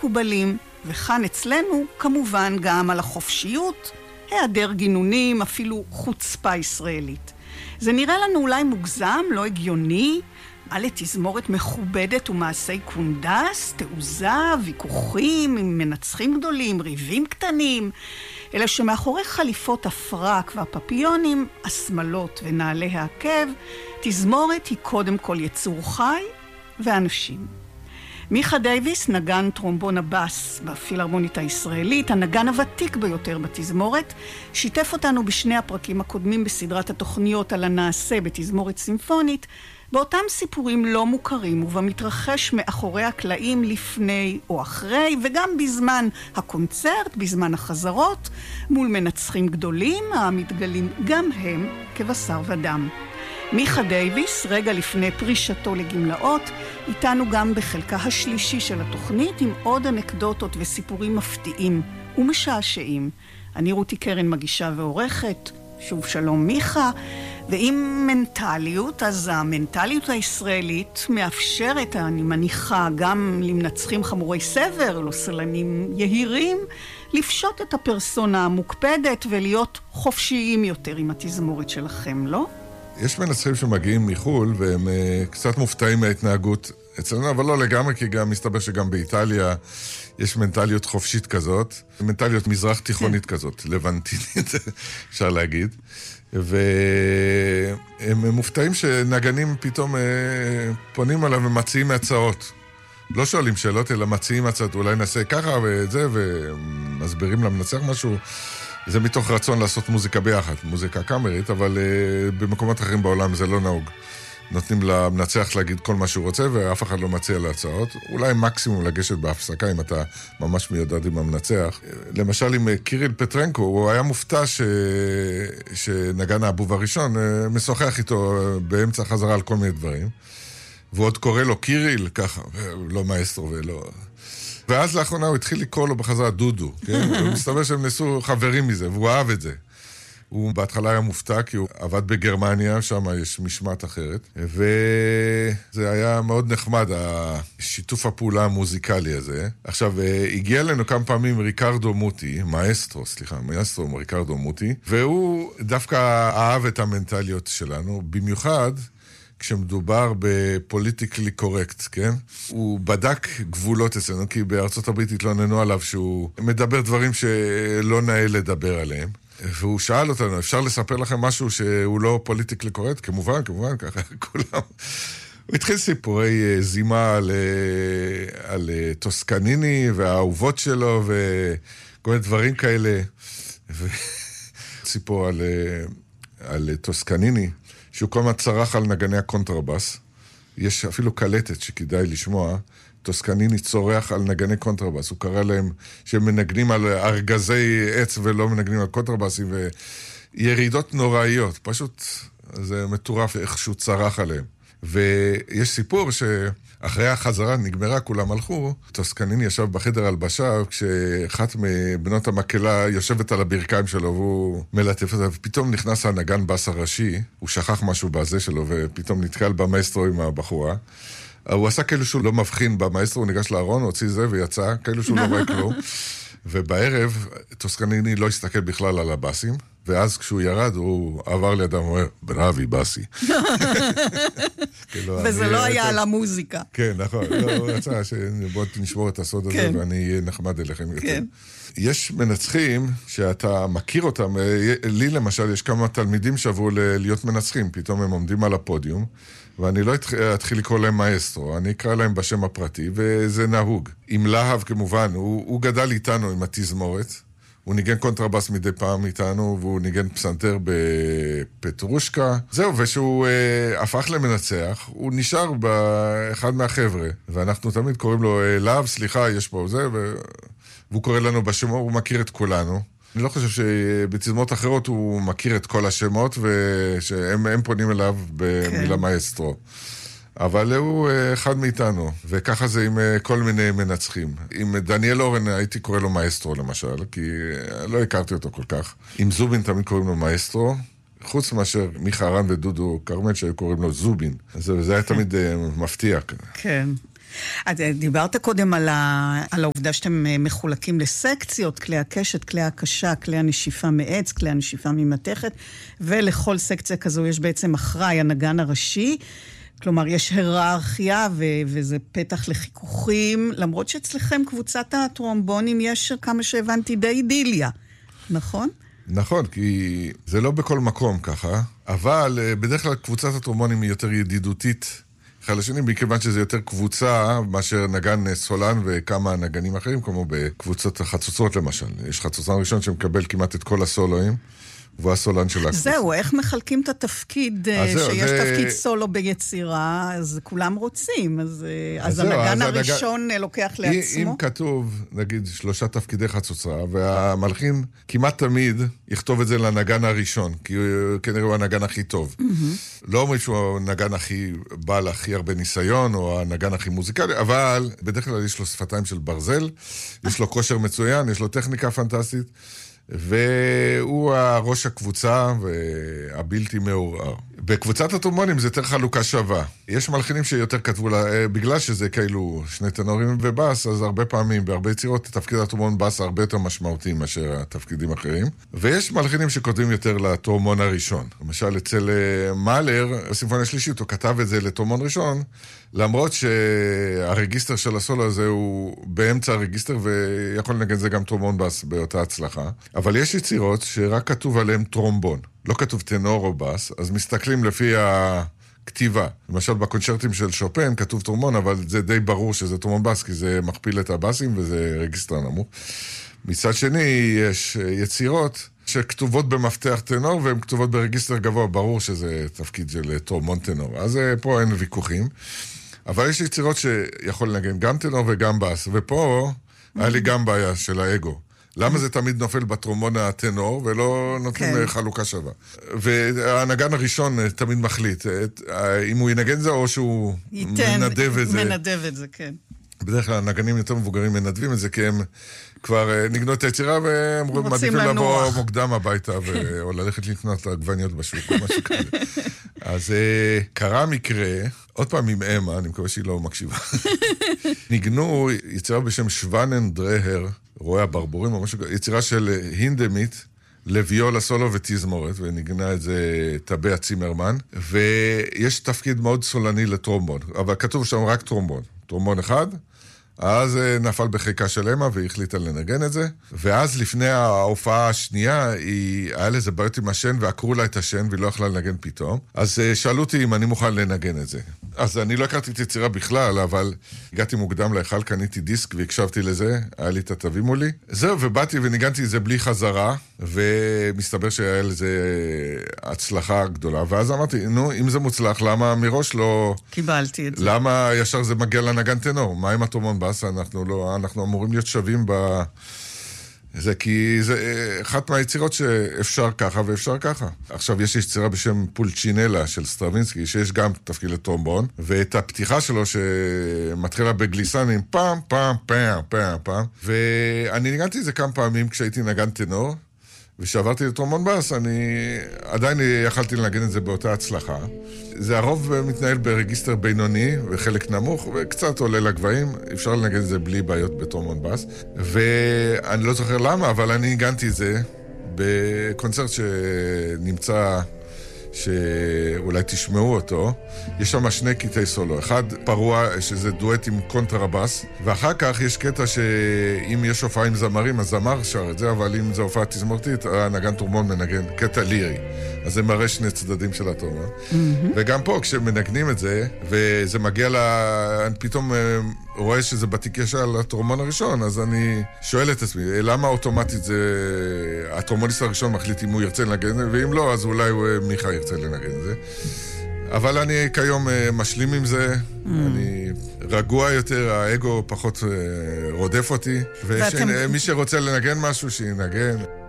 מקובלים, וכאן אצלנו כמובן גם על החופשיות, היעדר גינונים, אפילו חוצפה ישראלית. זה נראה לנו אולי מוגזם, לא הגיוני, מה לתזמורת מכובדת ומעשי קונדס, תעוזה, ויכוחים עם מנצחים גדולים, ריבים קטנים, אלא שמאחורי חליפות הפרק והפפיונים, השמלות ונעלי העקב, תזמורת היא קודם כל יצור חי ואנשים. מיכה דייוויס, נגן טרומבון הבאס בפילהרמונית הישראלית, הנגן הוותיק ביותר בתזמורת, שיתף אותנו בשני הפרקים הקודמים בסדרת התוכניות על הנעשה בתזמורת סימפונית, באותם סיפורים לא מוכרים ובמתרחש מאחורי הקלעים לפני או אחרי, וגם בזמן הקונצרט, בזמן החזרות, מול מנצחים גדולים המתגלים גם הם כבשר ודם. מיכה דייוויס, רגע לפני פרישתו לגמלאות, איתנו גם בחלקה השלישי של התוכנית עם עוד אנקדוטות וסיפורים מפתיעים ומשעשעים. אני רותי קרן, מגישה ועורכת. שוב שלום מיכה. ועם מנטליות, אז המנטליות הישראלית מאפשרת, אני מניחה, גם למנצחים חמורי סבר, לא סלנים יהירים, לפשוט את הפרסונה המוקפדת ולהיות חופשיים יותר עם התזמורת שלכם, לא? יש מנצחים שמגיעים מחול והם קצת מופתעים מההתנהגות אצלנו, אבל לא לגמרי, כי גם מסתבר שגם באיטליה יש מנטליות חופשית כזאת, מנטליות מזרח תיכונית כזאת, לבנטינית, אפשר להגיד. והם מופתעים שנגנים פתאום פונים עליו ומציעים הצעות. לא שואלים שאלות, אלא מציעים הצעות, אולי נעשה ככה וזה, ומסבירים למנצח משהו. זה מתוך רצון לעשות מוזיקה ביחד, מוזיקה קאמרית, אבל במקומות אחרים בעולם זה לא נהוג. נותנים למנצח להגיד כל מה שהוא רוצה, ואף אחד לא מציע להצעות. אולי מקסימום לגשת בהפסקה, אם אתה ממש מיודד עם המנצח. למשל, עם קיריל פטרנקו, הוא היה מופתע שנגן האבוב הראשון, משוחח איתו באמצע חזרה על כל מיני דברים. ועוד קורא לו קיריל, ככה, לא מאסטרו ולא... ואז לאחרונה הוא התחיל לקרוא לו בחזרה דודו, כן? ומסתבר שהם נעשו חברים מזה, והוא אהב את זה. הוא בהתחלה היה מופתע, כי הוא עבד בגרמניה, שם יש משמעת אחרת, וזה היה מאוד נחמד, השיתוף הפעולה המוזיקלי הזה. עכשיו, הגיע אלינו כמה פעמים ריקרדו מוטי, מאסטרו ריקרדו מוטי, והוא דווקא אהב את המנטליות שלנו, במיוחד כשמדובר בפוליטיקלי קורקט, כן? הוא בדק גבולות אצלנו, כי בארצות הברית התלוננו עליו שהוא מדבר דברים שלא נאה לדבר עליהם. והוא שאל אותנו, אפשר לספר לכם משהו שהוא לא פוליטיקלי קורקט? כמובן, ככה, כולם. הוא התחיל סיפורי זימה על טוסקניני והאהובות שלו וכל מיני דברים כאלה. סיפור על טוסקניני, שהוא כל מה צרח על נגני הקונטרבס. יש אפילו קלטת שכדאי לשמוע. טוסקניני צורח על נגני קונטרבס. הוא קרא להם שהם מנגנים על ארגזי עץ ולא מנגנים על קונטרבסים, וירידות נוראיות. פשוט זה מטורף איך שהוא צרח עליהם. ויש סיפור שאחרי החזרה נגמרה, כולם הלכו, טוסקניני ישב בחדר הלבשה, כשאחת מבנות המקהלה יושבת על הברכיים שלו, והוא מלטף אותה, ופתאום נכנס הנגן בס הראשי, הוא שכח משהו בזה שלו, ופתאום נתקל במאסטרו עם הבחורה. הוא עשה כאילו שהוא לא מבחין במאסטרו, הוא ניגש לארון, הוציא זה ויצא, כאילו שהוא לא רואה כלום. ובערב, טוסקניני לא הסתכל בכלל על הבאסים, ואז כשהוא ירד, הוא עבר לידם, הוא אומר, בראבי, באסי. וזה לא היה על המוזיקה. כן, נכון. הוא רצה שבוא נשמור את הסוד הזה, ואני אהיה נחמד אליכם יותר. יש מנצחים שאתה מכיר אותם, לי למשל יש כמה תלמידים שעברו להיות מנצחים, פתאום הם עומדים על הפודיום, ואני לא אתחיל לקרוא להם מאסטרו, אני אקרא להם בשם הפרטי, וזה נהוג. עם להב כמובן, הוא גדל איתנו עם התזמורת, הוא ניגן קונטרבס מדי פעם איתנו, והוא ניגן פסנתר בפטרושקה. זהו, ושהוא הפך למנצח, הוא נשאר באחד מהחבר'ה, ואנחנו תמיד קוראים לו, להב, סליחה, יש פה זה, והוא קורא לנו בשמו, הוא מכיר את כולנו. אני לא חושב שבתזמורות אחרות הוא מכיר את כל השמות, ושהם פונים אליו במילה מאסטרו. אבל הוא אחד מאיתנו, וככה זה עם כל מיני מנצחים. עם דניאל אורן הייתי קורא לו מאסטרו למשל, כי לא הכרתי אותו כל כך. עם זובין תמיד קוראים לו מאסטרו, חוץ מאשר מיכה רן ודודו קרמל שהיו קוראים לו זובין. זה היה תמיד מפתיע. כן. דיברת קודם על העובדה שאתם מחולקים לסקציות, כלי הקשת, כלי הקשה, כלי הנשיפה מעץ, כלי הנשיפה ממתכת, ולכל סקציה כזו יש בעצם אחראי, הנגן הראשי, כלומר יש היררכיה וזה פתח לחיכוכים, למרות שאצלכם קבוצת הטרומבונים יש כמה שהבנתי די אידיליה, נכון? נכון, כי זה לא בכל מקום ככה, אבל בדרך כלל קבוצת הטרומבונים היא יותר ידידותית אחד לשני, מכיוון שזה יותר קבוצה מאשר נגן סולן וכמה נגנים אחרים, כמו בקבוצות החצוצרות למשל. יש חצוצן ראשון שמקבל כמעט את כל הסולואים, והוא הסולן של הקבוצה. זהו, איך מחלקים את התפקיד, שיש תפקיד סולו ביצירה, אז כולם רוצים, אז הנגן הראשון לוקח לעצמו. אם כתוב, נגיד, 3 תפקידי חצוצרה, והמלחין כמעט תמיד יכתוב את זה לנגן הראשון, כי כנראה הוא הנגן הכי טוב. לא אומרים שהוא הנגן הכי בעל הכי הרבה ניסיון, או הנגן הכי מוזיקלי, אבל בדרך כלל יש לו שפתיים של ברזל, יש לו כושר מצוין, יש לו טכניקה פנטסטית, והוא הראש הקבוצה והבלתי מעורער. בקבוצת הטרומבונים זה יותר חלוקה שווה. יש מלחינים שיותר כתבו לה, בגלל שזה כאילו 2 טנורים ובאס, אז הרבה פעמים, בהרבה יצירות, תפקיד הטרומבון באס הרבה יותר משמעותי מאשר התפקידים האחרים. ויש מלחינים שכותבים יותר לטרומבון הראשון. למשל, אצל מאלר, בסימפוניה השלישית, הוא כתב את זה לטרומבון ראשון, למרות שהרגיסטר של הסולו הזה הוא באמצע הרגיסטר, ויכול לנגן זה גם טרומבון באס באותה הצלחה. אבל יש יצירות שרק כתוב עליהם טרומבון. לא כתוב טנור או בס, אז מסתכלים לפי הכתיבה. למשל, בקונצ'רטים של שופן כתוב טרומבון, אבל זה די ברור שזה טרומבון בס, כי זה מכפיל את הבסים וזה רגיסטר נמוך. מצד שני, יש יצירות שכתובות במפתח טנור, והן כתובות ברגיסטר גבוה, ברור שזה תפקיד של טרומבון טנור. אז פה אין ויכוחים. אבל יש יצירות שיכול לנגן גם טנור וגם בס, ופה היה לי גם בעיה של האגו. למה זה תמיד נופל בטרומבון הטנור, ולא נותנים חלוקה שווה? והנגן הראשון תמיד מחליט, אם הוא ינגן זה, או שהוא מנדב את זה. מנדב את זה, כן. בדרך כלל הנגנים יותר מבוגרים מנדבים את זה, כי הם כבר ניגנו את היצירה, והם מעדיפים לבוא מוקדם הביתה, או ללכת לקנות עגבניות בשוק, או משהו כזה. אז קרה מקרה, עוד פעם עם אמה, אני מקווה שהיא לא מקשיבה, ניגנו יצירה בשם שוונן דרהר, רואה הברבורים או משהו, יצירה של הינדמית, לוויולה סולו ותזמורת, ונגנה את זה טבע צימרמן, ויש תפקיד מאוד סולני לטרומבון, אבל כתוב שם רק טרומבון, טרומבון אחד, אז נפל בחיקה של אמה והיא החליטה לנגן את זה, ואז לפני ההופעה השנייה, היה לזה בעיות עם השן, ועקרו לה את השן, והיא לא יכלה לנגן פתאום, אז שאלו אותי אם אני מוכן לנגן את זה. אז אני לא הכרתי את יצירה בכלל, אבל הגעתי מוקדם להיכל, קניתי דיסק והקשבתי לזה, היה לי את התווים מולי. זהו, ובאתי וניגנתי את זה בלי חזרה, ומסתבר שהיה לזה הצלחה גדולה, ואז אמרתי, נו, אם זה מוצלח, למה מראש לא... קיבלתי את זה. למה ישר זה מגיע לנגן טנור? מה עם הטרומבון בס? אנחנו אמורים להיות שווים זה כי זה אחת מהיצירות שאפשר ככה ואפשר ככה. עכשיו יש יצירה בשם פולצ'ינלה של סטרווינסקי, שיש גם תפקיד לטרומבון, ואת הפתיחה שלו שמתחילה בגליסנים, פעם, פעם, פעם, פעם, פעם, ואני ניגנתי את זה כמה פעמים כשהייתי נגן טנור, ושעברתי לטרומבון בס, אני עדיין יכלתי לנגן את זה באותה הצלחה. זה הרוב מתנהל ברגיסטר בינוני וחלק נמוך, וקצת עולה לגבהים, אפשר לנגן את זה בלי בעיות בטרומבון בס. ואני לא זוכר למה, אבל אני ניגנתי את זה בקונצרט שנמצא, שאולי תשמעו אותו. יש שם 2 קטעי סולו, אחד פרוע שזה דואט עם קונטרבאס, ואחר כך יש קטע שאם יש הופעה עם זמרים, אז זמר שר את זה, אבל אם זו הופעה תזמורתית, הנגן טרומבון מנגן קטע לירי. אז זה מראה 2 צדדים של הטרומבון. וגם פה, כשמנגנים את זה, וזה מגיע אני פתאום רואה שזה בתיקה של הטרומבון הראשון, אז אני שואל את עצמי, למה אוטומטית זה... הטרומבוניסט הראשון מחליט אם הוא ירצה לנגן, ואם לא, אז אולי מיכה ירצה לנגן את זה. אבל אני כיום משלים עם זה, אני רגוע יותר, האגו פחות רודף אותי, ומי שרוצה לנגן משהו, שינגן.